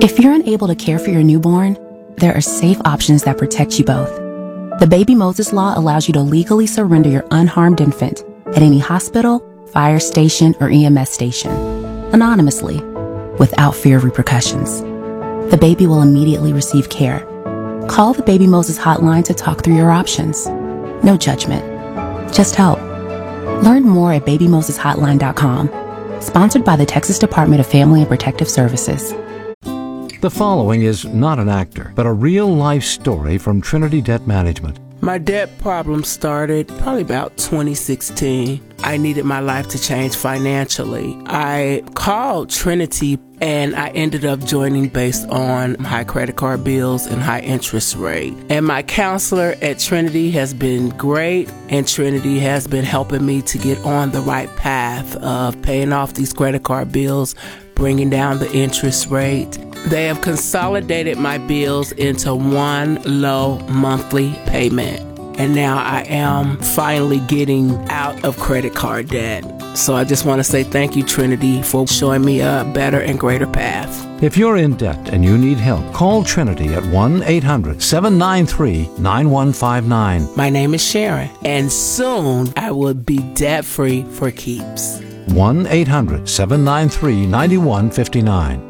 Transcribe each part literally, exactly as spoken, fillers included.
If you're unable to care for your newborn, there are safe options that protect you both. The Baby Moses Law allows you to legally surrender your unharmed infant at any hospital, fire station, or E M S station, anonymously, without fear of repercussions. The baby will immediately receive care. Call the Baby Moses hotline to talk through your options. No judgment, just help. Learn more at baby moses hotline dot com. Sponsored by the Texas Department of Family and Protective Services. The following is not an actor, but a real-life story from Trinity Debt Management. My debt problem started probably about twenty sixteen. I needed my life to change financially. I called Trinity and I ended up joining based on high credit card bills and high interest rate. And my counselor at Trinity has been great, and Trinity has been helping me to get on the right path of paying off these credit card bills, bringing down the interest rate. They have consolidated my bills into one low monthly payment. And now I am finally getting out of credit card debt. So I just want to say thank you, Trinity, for showing me a better and greater path. If you're in debt and you need help, call Trinity at one eight hundred seven nine three nine one five nine. My name is Sharon, and soon I will be debt-free for keeps. one eight hundred seven nine three nine one five nine.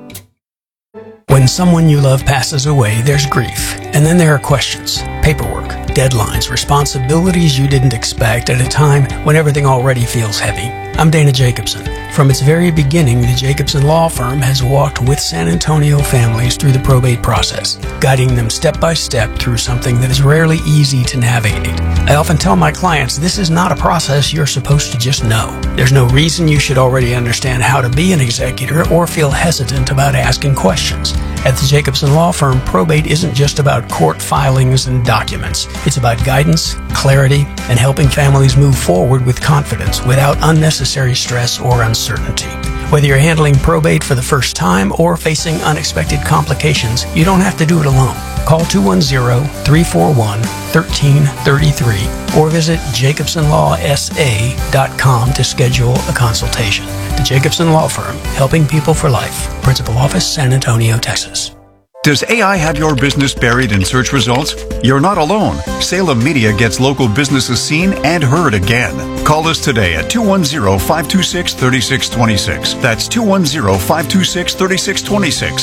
When someone you love passes away, there's grief. And then there are questions, paperwork, deadlines, responsibilities you didn't expect at a time when everything already feels heavy. I'm Dana Jacobson. From its very beginning, the Jacobson Law Firm has walked with San Antonio families through the probate process, guiding them step by step through something that is rarely easy to navigate. I often tell my clients this is not a process you're supposed to just know. There's no reason you should already understand how to be an executor or feel hesitant about asking questions. At the Jacobson Law Firm, probate isn't just about court filings and documents. It's about guidance, clarity, and helping families move forward with confidence without unnecessary stress or uncertainty. Whether you're handling probate for the first time or facing unexpected complications, you don't have to do it alone. Call two one zero, three four one, one three three three or visit jacobson law s a dot com to schedule a consultation. The Jacobson Law Firm, helping people for life. Principal Office, San Antonio, Texas. Does A I have your business buried in search results? You're not alone. Salem Media gets local businesses seen and heard again. Call us today at two one zero, five two six, three six two six. That's two one zero, five two six, three six two six.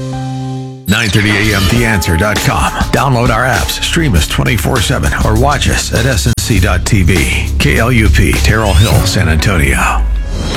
nine thirty a m the answer dot com. Download our apps, stream us twenty-four seven, or watch us at s n c dot t v. K L U P, Terrell Hill, San Antonio.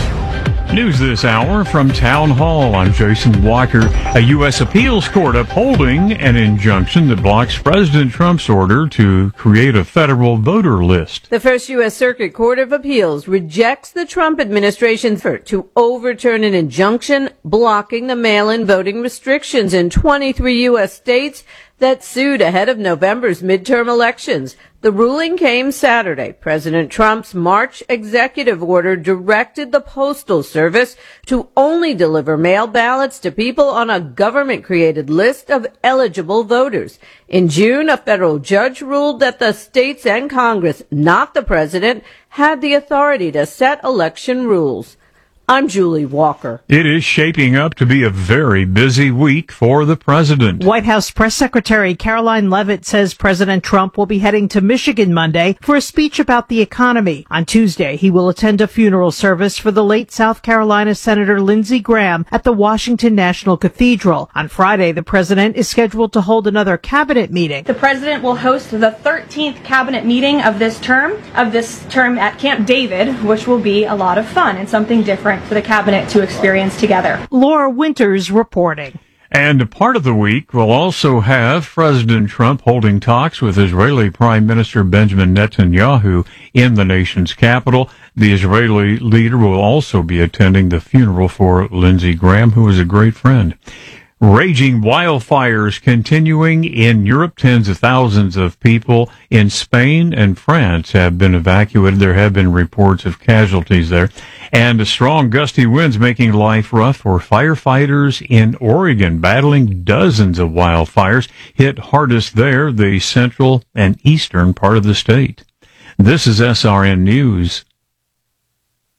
News this hour from Town Hall. I'm Jason Walker. A U S appeals court upholding an injunction that blocks President Trump's order to create a federal voter list. The First U S Circuit Court of Appeals rejects the Trump administration's effort to overturn an injunction blocking the mail-in voting restrictions in twenty-three U S states that sued ahead of November's midterm elections. The ruling came Saturday. President Trump's March executive order directed the Postal Service to only deliver mail ballots to people on a government-created list of eligible voters. In June, a federal judge ruled that the states and Congress, not the president, had the authority to set election rules. I'm Julie Walker. It is shaping up to be a very busy week for the president. White House Press Secretary Caroline Leavitt says President Trump will be heading to Michigan Monday for a speech about the economy. On Tuesday, he will attend a funeral service for the late South Carolina Senator Lindsey Graham at the Washington National Cathedral. On Friday, the president is scheduled to hold another cabinet meeting. The president will host the thirteenth cabinet meeting of this term, of this term at Camp David, which will be a lot of fun and something different for the cabinet to experience together. Laura Winters reporting. And part of the week will also have President Trump holding talks with Israeli Prime Minister Benjamin Netanyahu in the nation's capital. The Israeli leader will also be attending the funeral for Lindsey Graham, who was a great friend. Raging wildfires continuing in Europe. Tens of thousands of people in Spain and France have been evacuated. There have been reports of casualties there. And strong gusty winds making life rough for firefighters in Oregon, battling dozens of wildfires. Hit hardest there, the central and eastern part of the state. This is S R N News.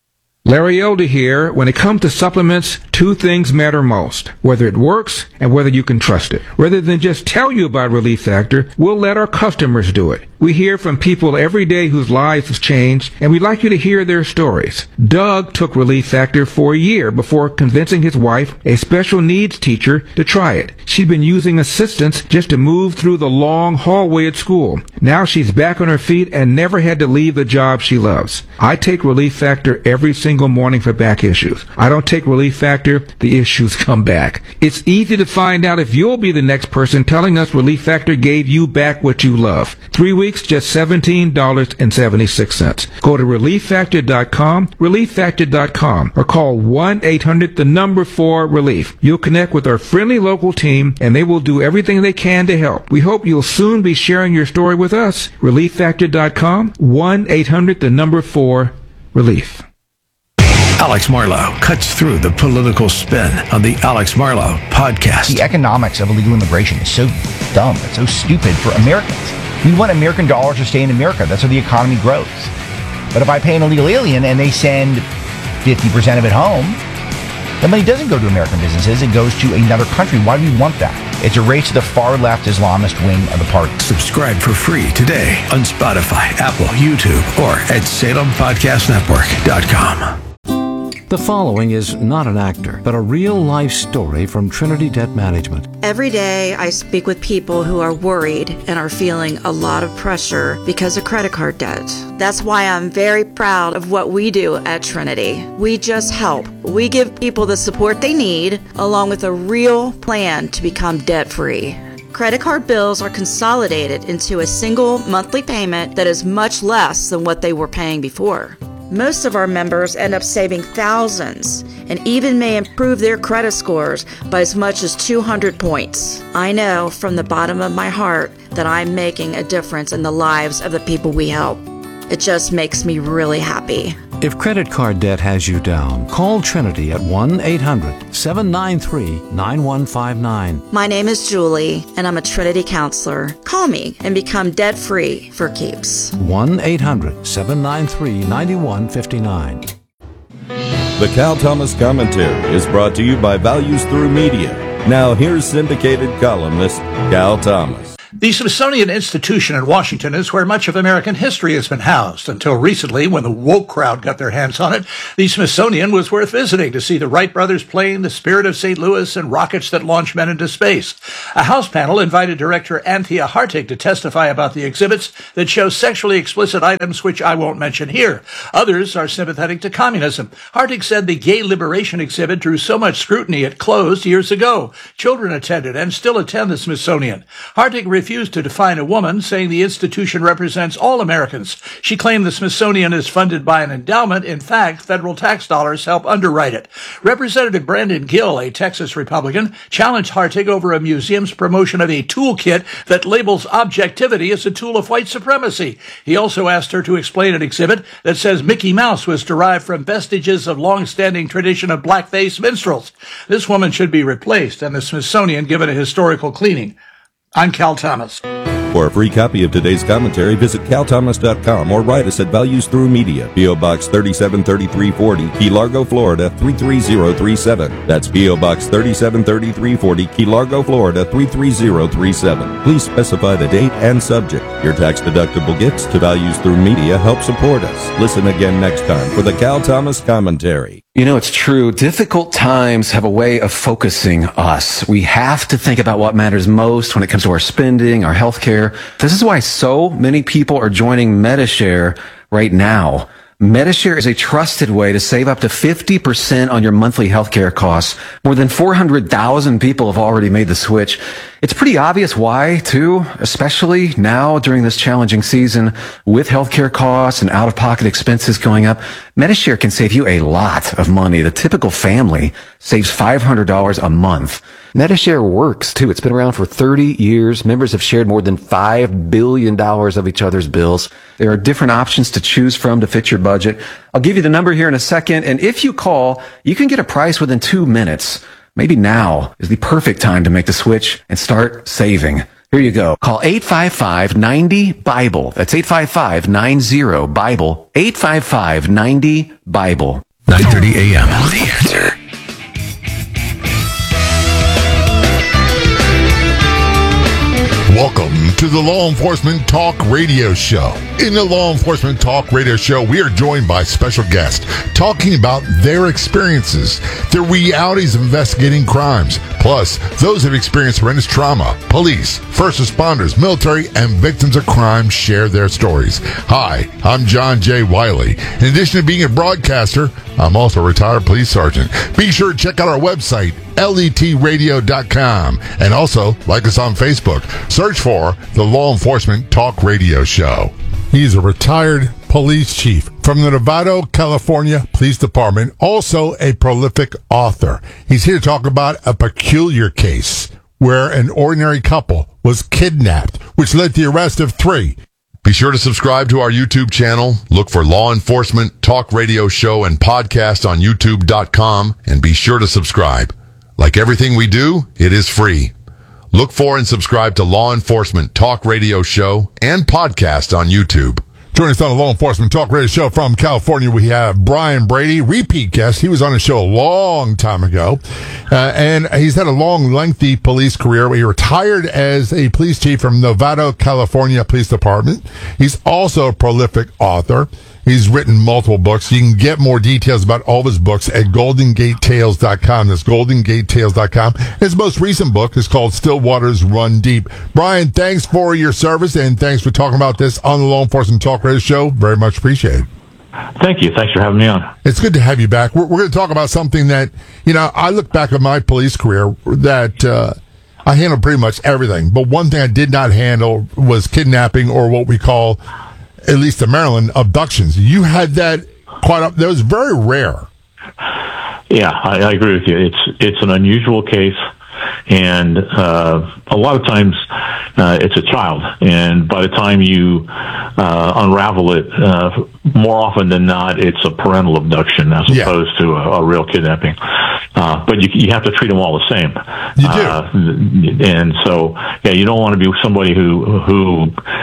Larry Elder here. When it comes to supplements, two things matter most: whether it works and whether you can trust it. Rather than just tell you about Relief Factor, we'll let our customers do it. We hear from people every day whose lives have changed, and we'd like you to hear their stories. Doug took Relief Factor for a year before convincing his wife, a special needs teacher, to try it. She'd been using assistance just to move through the long hallway at school. Now she's back on her feet and never had to leave the job she loves. I take Relief Factor every single morning for back issues. I don't take Relief Factor, the issues come back. It's easy to find out if you'll be the next person telling us Relief Factor gave you back what you love. Three weeks, just seventeen dollars and seventy-six cents. Go to relief factor dot com, relief factor dot com, or call one eight hundred the number four relief. You'll connect with our friendly local team, and they will do everything they can to help. We hope you'll soon be sharing your story with us. relief factor dot com, one eight hundred the number four relief. Alex Marlow cuts through the political spin on the Alex Marlow podcast. The economics of illegal immigration is so dumb. It's so stupid for Americans. We want American dollars to stay in America. That's how the economy grows. But if I pay an illegal alien and they send fifty percent of it home, the money doesn't go to American businesses. It goes to another country. Why do we want that? It's a race to the far-left Islamist wing of the party. Subscribe for free today on Spotify, Apple, YouTube, or at Salem Podcast Network dot com. The following is not an actor, but a real-life story from Trinity Debt Management. Every day I speak with people who are worried and are feeling a lot of pressure because of credit card debt. That's why I'm very proud of what we do at Trinity. We just help. We give people the support they need, along with a real plan to become debt-free. Credit card bills are consolidated into a single monthly payment that is much less than what they were paying before. Most of our members end up saving thousands and even may improve their credit scores by as much as two hundred points. I know from the bottom of my heart that I'm making a difference in the lives of the people we help. It just makes me really happy. If credit card debt has you down, call Trinity at one eight hundred seven nine three nine one five nine. My name is Julie, and I'm a Trinity counselor. Call me and become debt-free for keeps. one eight hundred seven nine three nine one five nine. The Cal Thomas Commentary is brought to you by Values Through Media. Now here's syndicated columnist Cal Thomas. The Smithsonian Institution in Washington is where much of American history has been housed. Until recently, when the woke crowd got their hands on it, the Smithsonian was worth visiting to see the Wright brothers plane, the Spirit of Saint Louis, and rockets that launch men into space. A House panel invited director Anthea Hartig to testify about the exhibits that show sexually explicit items, which I won't mention here. Others are sympathetic to communism. Hartig said the Gay Liberation exhibit drew so much scrutiny it closed years ago. Children attended and still attend the Smithsonian. Hartig refused to define a woman, saying the institution represents all Americans. She claimed the Smithsonian is funded by an endowment. In fact, federal tax dollars help underwrite it. Representative Brandon Gill, a Texas Republican, challenged Hartig over a museum's promotion of a toolkit that labels objectivity as a tool of white supremacy. He also asked her to explain an exhibit that says Mickey Mouse was derived from vestiges of long-standing tradition of blackface minstrels. This woman should be replaced and the Smithsonian given a historical cleaning. I'm Cal Thomas. For a free copy of today's commentary, visit cal thomas dot com or write us at Values Through Media, P O Box thirty-seven thirty-three forty, Key Largo, Florida three three zero three seven. That's P O Box thirty-seven thirty-three forty, Key Largo, Florida three three zero three seven. Please specify the date and subject. Your tax-deductible gifts to Values Through Media help support us. Listen again next time for the Cal Thomas Commentary. You know, it's true. Difficult times have a way of focusing us. We have to think about what matters most when it comes to our spending, our health care. This is why so many people are joining Medi-Share right now. Medi-Share is a trusted way to save up to fifty percent on your monthly healthcare costs. More than four hundred thousand people have already made the switch. It's pretty obvious why, too, especially now during this challenging season with healthcare costs and out-of-pocket expenses going up. Medi-Share can save you a lot of money. The typical family saves five hundred dollars a month. Medi-Share works, too. It's been around for thirty years. Members have shared more than five billion dollars of each other's bills. There are different options to choose from to fit your budget. I'll give you the number here in a second, and if you call, you can get a price within two minutes. Maybe now is the perfect time to make the switch and start saving. Here you go. Call eight five five, nine zero, BIBLE. That's eight five five, nine zero, BIBLE. eight five five, nine zero, BIBLE. nine thirty a.m. The Answer. Welcome to the Law Enforcement Talk Radio Show. In the Law Enforcement Talk Radio Show, we are joined by special guests talking about their experiences, the realities of investigating crimes, plus those who have experienced horrendous trauma. Police, first responders, military, and victims of crime share their stories. Hi, I'm John J. Wiley. In addition to being a broadcaster, I'm also a retired police sergeant. Be sure to check out our website, L E T radio dot com, and also like us on Facebook. Search for the Law Enforcement Talk Radio Show. He's a retired police chief from the Novato, California Police Department, also a prolific author. He's here to talk about a peculiar case where an ordinary couple was kidnapped, which led to the arrest of three. Be sure to subscribe to our YouTube channel. Look for Law Enforcement Talk Radio Show and podcast on YouTube dot com, and be sure to subscribe. Like everything we do, it is free. Look for and subscribe to Law Enforcement Talk Radio Show and podcast on YouTube. Joining us on the Law Enforcement Talk Radio Show from California, we have Brian Brady, repeat guest. He was on the show a long time ago, uh, and he's had a long, lengthy police career. He retired as a police chief from Novato, California Police Department. He's also a prolific author. He's written multiple books. You can get more details about all of his books at golden gate tales dot com. That's golden gate tales dot com. His most recent book is called Still Waters Run Deep. Brian, thanks for your service, and thanks for talking about this on the Law Enforcement Talk Radio Show. Very much appreciated. Thank you. Thanks for having me on. It's good to have you back. We're, we're going to talk about something that, you know, I look back at my police career that uh, I handled pretty much everything. But one thing I did not handle was kidnapping, or what we call, at least in Maryland, abductions. You had that quite up. That was very rare. Yeah, I, I agree with you. It's it's an unusual case, and uh, a lot of times uh, it's a child, and by the time you uh, unravel it, uh, more often than not, it's a parental abduction as yeah. opposed to a, a real kidnapping. Uh, but you, you have to treat them all the same. You do. Uh, and so, yeah, you don't want to be somebody who who.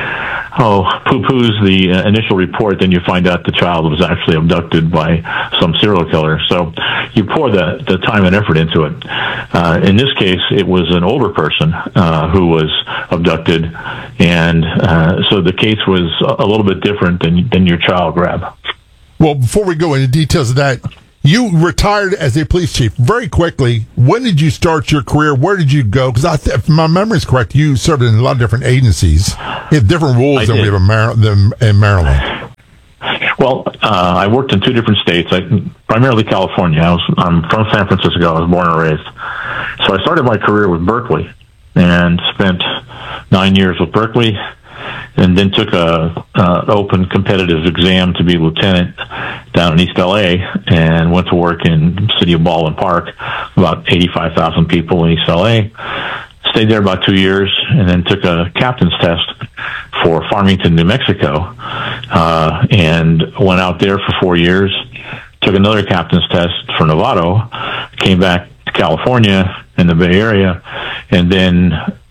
Oh, poo-poos the uh, initial report, then you find out the child was actually abducted by some serial killer. So you pour the, the time and effort into it. Uh, in this case, it was an older person uh, who was abducted, and uh, so the case was a little bit different than, than your child grab. Well, before we go into details of that, you retired as a police chief. Very quickly, when did you start your career? Where did you go? Because I th- if my memory is correct, you served in a lot of different agencies. You have different rules I than did. we have in, Mar- than in Maryland. Well, uh, I worked in two different states, I, primarily California. I was, I'm from San Francisco. I was born and raised. So I started my career with Berkeley and spent nine years with Berkeley, and then took a uh, open competitive exam to be lieutenant down in East L A, and went to work in the city of Baldwin Park, about eighty-five thousand people in East L A. Stayed there about two years, and then took a captain's test for Farmington, New Mexico, uh, and went out there for four years. Took another captain's test for Novato, came back to California in the Bay Area, and then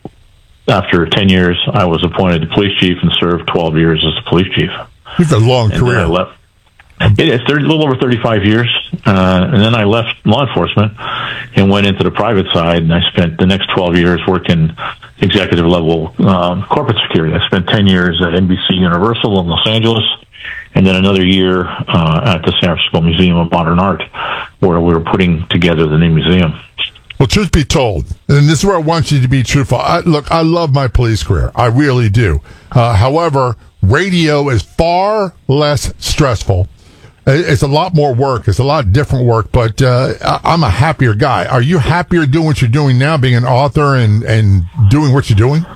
after ten years, I was appointed to police chief and served twelve years as a police chief. It's a long and career. I left. It is thirty, a little over thirty-five years, uh, and then I left law enforcement and went into the private side, and I spent the next twelve years working executive level um, corporate security. I spent ten years at N B C Universal in Los Angeles, and then another year uh, at the San Francisco Museum of Modern Art, where we were putting together the new museum. Well, truth be told, and this is where I want you to be truthful. I, look, I love my police career. I really do. Uh, however, radio is far less stressful. It's a lot more work. It's a lot different work, but uh, I'm a happier guy. Are you happier doing what you're doing now, being an author and, and doing what you're doing?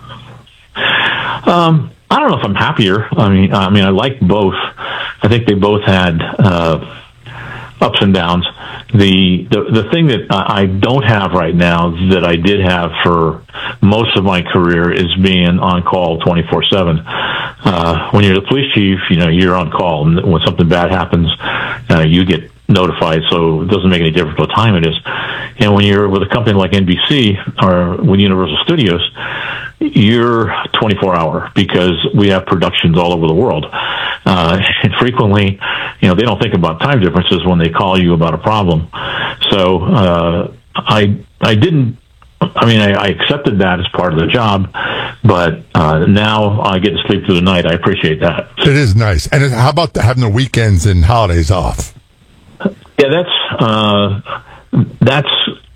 Um, I don't know if I'm happier. I mean, I mean, I like both. I think they both had uh, ups and downs. The, the the thing that I don't have right now that I did have for most of my career is being on call twenty-four seven. Uh, when you're the police chief, you know, you're on call, and when something bad happens, uh, you get notified, so it doesn't make any difference what time it is. And when you're with a company like N B C or with Universal Studios, you're twenty-four hour because we have productions all over the world. Uh, and frequently, you know, they don't think about time differences when they call you about a problem. So, uh, I, I didn't, I mean, I, I accepted that as part of the job, but, uh, now I get to sleep through the night. I appreciate that. It is nice. And it, how about the, having the weekends and holidays off? Yeah, that's, uh, that's,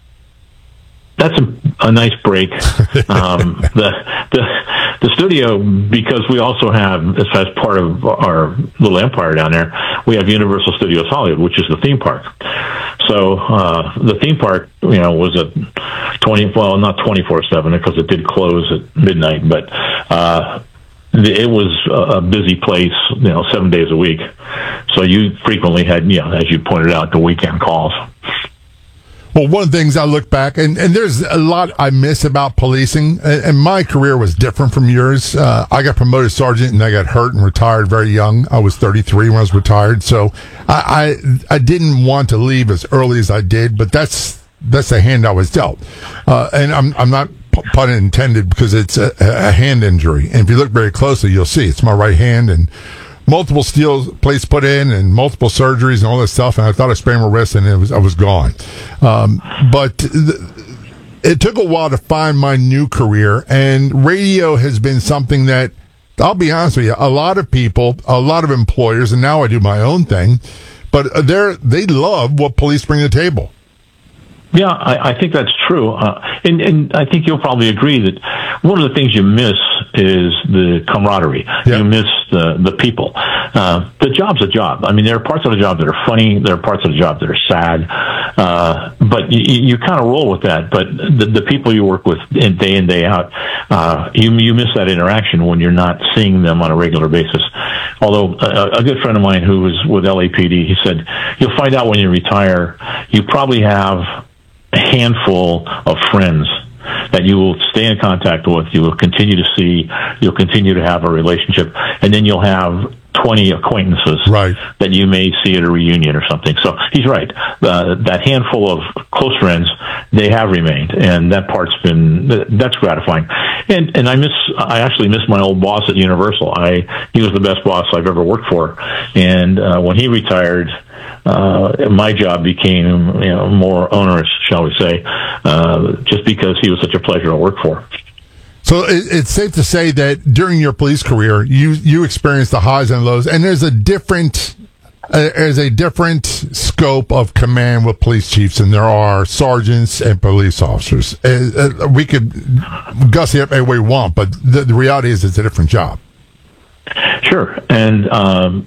That's a, a nice break. Um, the, the the studio, because we also have, as, as part of our little empire down there, we have Universal Studios Hollywood, which is the theme park. So uh, the theme park, you know, was a twenty well, not twenty four seven because it did close at midnight, but uh, it was a busy place, you know, seven days a week. So you frequently had, you know, as you pointed out, the weekend calls. Well, one of the things I look back, and, and there's a lot I miss about policing, and, and my career was different from yours. Uh, I got promoted to sergeant, and I got hurt and retired very young. I was thirty-three when I was retired, so I, I, I didn't want to leave as early as I did, but that's that's the hand I was dealt. Uh, and I'm I'm not pun intended because it's a, a hand injury, and if you look very closely, you'll see it's my right hand, and multiple steel plates put in and multiple surgeries and all this stuff, and I thought I sprained my wrist and it was I was gone. Um, but th- it took a while to find my new career, and radio has been something that, I'll be honest with you, a lot of people, a lot of employers, and now I do my own thing, but they're they love what police bring to the table. Yeah, I, I think that's true. Uh, and, and I think you'll probably agree that one of the things you miss is the camaraderie. Yeah. You miss the, the people. Uh, the job's a job. I mean, there are parts of the job that are funny. There are parts of the job that are sad. Uh, but you, you kind of roll with that. But the, the people you work with in day in, day out, uh, you, you miss that interaction when you're not seeing them on a regular basis. Although a, a good friend of mine who was with L A P D, he said, you'll find out when you retire, you probably have a handful of friends that you will stay in contact with, you will continue to see, you'll continue to have a relationship, and then you'll have twenty acquaintances right. that you may see at a reunion or something. So he's right. Uh, that handful of close friends, they have remained, and that part's been, that's gratifying. And and I miss, I actually miss my old boss at Universal. I He was the best boss I've ever worked for. And uh, when he retired, Uh, my job became, you know, more onerous, shall we say, uh, just because he was such a pleasure to work for. So it, it's safe to say that during your police career, you, you experienced the highs and lows, and there's a different, uh, there's a different scope of command with police chiefs than there are sergeants and police officers. Uh, uh, we could gussy up any way we want, but the, the reality is it's a different job. Sure. And, um,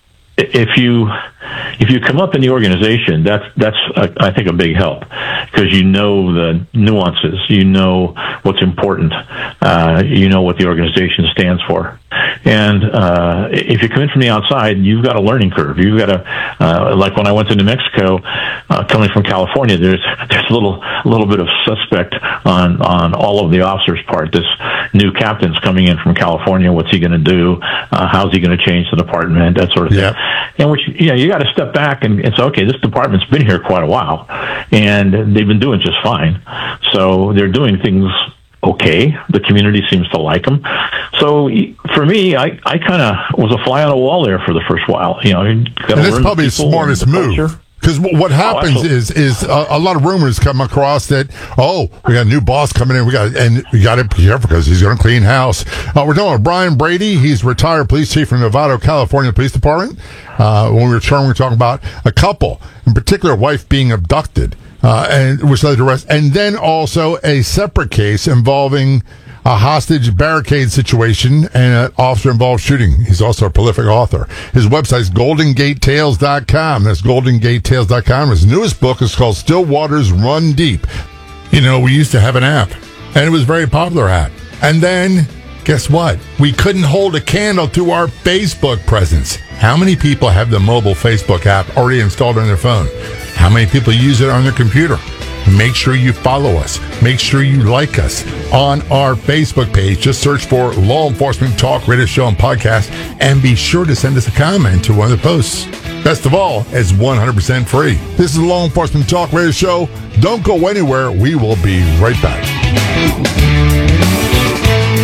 if you if you come up in the organization, that's that's uh, I think a big help, because you know the nuances, you know what's important, uh, you know what the organization stands for, and uh, if you come in from the outside, you've got a learning curve. You've got a uh, like when I went to New Mexico, uh, coming from California, there's there's a little a little bit of suspect on on all of the officers' part. This new captain's coming in from California. What's he going to do? Uh, how's he going to change the department? That sort of thing. Yeah. And which, you know, you got to step back and, and say, okay, this department's been here quite a while, and they've been doing just fine. So they're doing things okay. The community seems to like them. So for me, I, I kind of was a fly on the wall there for the first while. You know, you gotta and that's learn probably the smartest move. Because what happens oh, is is a, a lot of rumors come across that, oh, we got a new boss coming in, we got and we got to be careful because he's going to clean house. Uh, we're talking about Brian Brady. He's retired police chief from Novato, California Police Department. Uh, when we return, we we're talking about a couple, in particular, a wife being abducted, uh, and which led to arrest, and then also a separate case involving a hostage barricade situation and an officer-involved shooting. He's also a prolific author. His website is golden gate tales dot com. That's golden gate tales dot com. His newest book is called Still Waters Run Deep. You know, we used to have an app, and it was a very popular app. And then, guess what? We couldn't hold a candle to our Facebook presence. How many people have the mobile Facebook app already installed on their phone? How many people use it on their computer? Make sure you follow us. Make sure you like us on our Facebook page. Just search for Law Enforcement Talk Radio Show and Podcast, and be sure to send us a comment to one of the posts. Best of all, it's one hundred percent free. This is Law Enforcement Talk Radio Show. Don't go anywhere. We will be right back.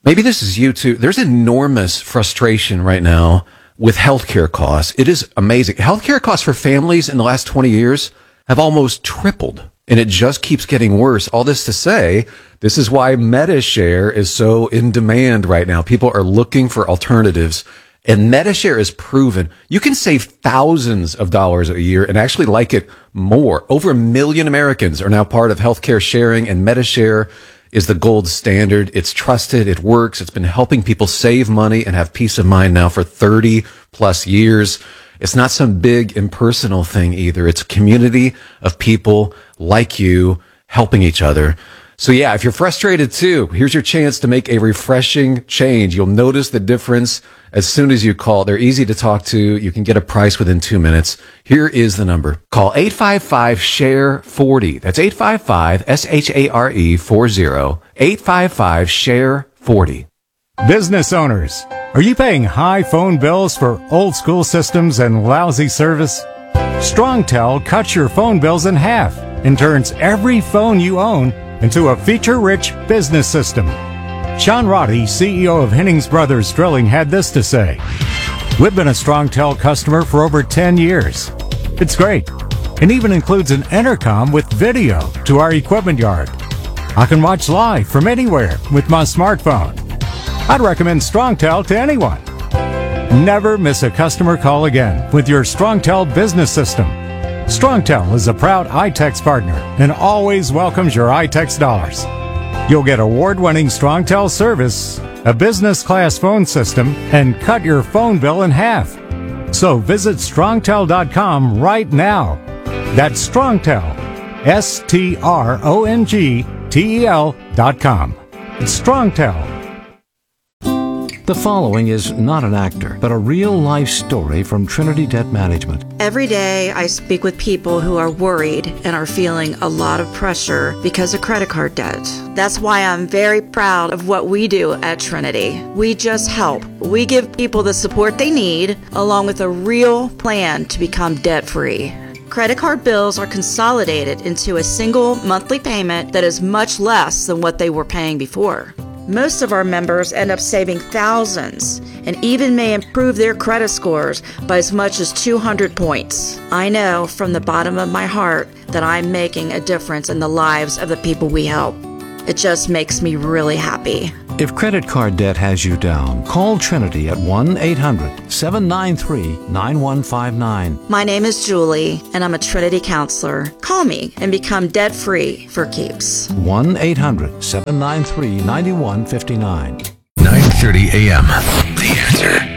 Maybe this is you too. There's enormous frustration right now with healthcare costs. It is amazing. Healthcare costs for families in the last twenty years have almost tripled, and it just keeps getting worse. All this to say, this is why Medi-Share is so in demand right now. People are looking for alternatives, and Medi-Share is proven. You can save thousands of dollars a year and actually like it more. Over a million Americans are now part of healthcare sharing, and Medi-Share is the gold standard. It's trusted. It works. It's been helping people save money and have peace of mind now for thirty plus years. It's not some big impersonal thing either. It's a community of people like you helping each other. So yeah, if you're frustrated too, here's your chance to make a refreshing change. You'll notice the difference as soon as you call. They're easy to talk to. You can get a price within two minutes. Here is the number. Call eight five five, S H A R E, forty. That's eight five five, S H A R E, forty. eight five five, S H A R E, forty. Business owners, are you paying high phone bills for old school systems and lousy service? StrongTel cuts your phone bills in half and turns every phone you own into a feature-rich business system. Sean Roddy, C E O of Hennings Brothers Drilling, had this to say. We've been a StrongTel customer for over ten years. It's great, and even includes an intercom with video to our equipment yard. I can watch live from anywhere with my smartphone. I'd recommend StrongTel to anyone. Never miss a customer call again with your StrongTel business system. StrongTel is a proud iTex partner and always welcomes your iTex dollars. You'll get award-winning StrongTel service, a business-class phone system, and cut your phone bill in half. So visit strongtel dot com right now. That's StrongTel, S T R O N G T E L dot com. It's StrongTel. The following is not an actor, but a real-life story from Trinity Debt Management. Every day I speak with people who are worried and are feeling a lot of pressure because of credit card debt. That's why I'm very proud of what we do at Trinity. We just help. We give people the support they need, along with a real plan to become debt-free. Credit card bills are consolidated into a single monthly payment that is much less than what they were paying before. Most of our members end up saving thousands and even may improve their credit scores by as much as two hundred points. I know from the bottom of my heart that I'm making a difference in the lives of the people we help. It just makes me really happy. If credit card debt has you down, call Trinity at one eight hundred, seven nine three, nine one five nine. My name is Julie, and I'm a Trinity counselor. Call me and become debt-free for keeps. one eight hundred, seven nine three, nine one five nine. nine thirty a.m. The Answer.